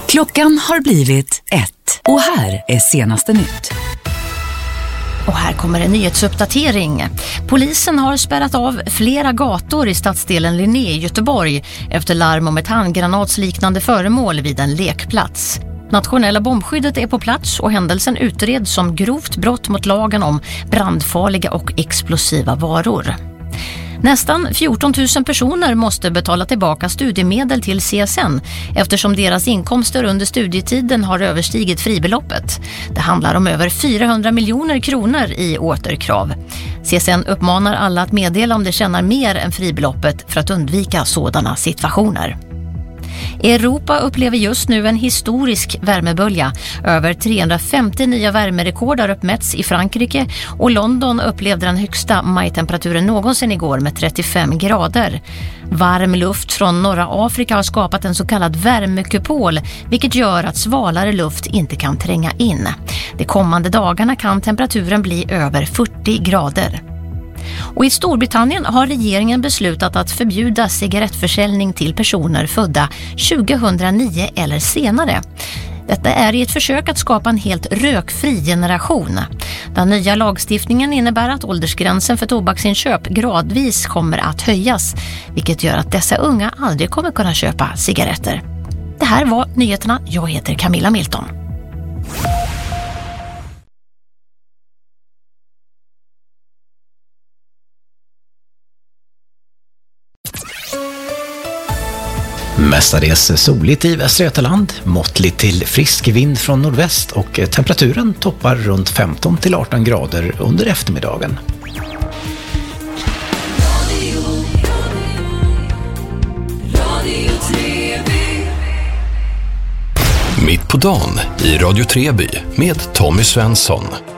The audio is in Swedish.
Klockan har blivit 1 och här är senaste nytt. Och här kommer en nyhetsuppdatering. Polisen har spärrat av flera gator i stadsdelen Linné i Göteborg efter larm om ett handgranatsliknande föremål vid en lekplats. Nationella bombskyddet är på plats och händelsen utreds som grovt brott mot lagen om brandfarliga och explosiva varor. Nästan 14 000 personer måste betala tillbaka studiemedel till CSN eftersom deras inkomster under studietiden har överstigit fribeloppet. Det handlar om över 400 miljoner kronor i återkrav. CSN uppmanar alla att meddela om de tjänar mer än fribeloppet för att undvika sådana situationer. Europa upplever just nu en historisk värmebölja. Över 350 nya värmerekord har uppmätts i Frankrike och London upplevde den högsta majtemperaturen någonsin igår med 35 grader. Varm luft från norra Afrika har skapat en så kallad värmekupol, vilket gör att svalare luft inte kan tränga in. De kommande dagarna kan temperaturen bli över 40 grader. Och i Storbritannien har regeringen beslutat att förbjuda cigarettförsäljning till personer födda 2009 eller senare. Detta är i ett försök att skapa en helt rökfri generation. Den nya lagstiftningen innebär att åldersgränsen för tobaksinköp gradvis kommer att höjas, vilket gör att dessa unga aldrig kommer kunna köpa cigaretter. Det här var nyheterna. Jag heter Camilla Milton. Mestadels soligt i Västra Götaland, måttligt till frisk vind från nordväst och temperaturen toppar runt 15 till 18 grader under eftermiddagen. Mitt på dagen i Radio Treby med Tommy Svensson.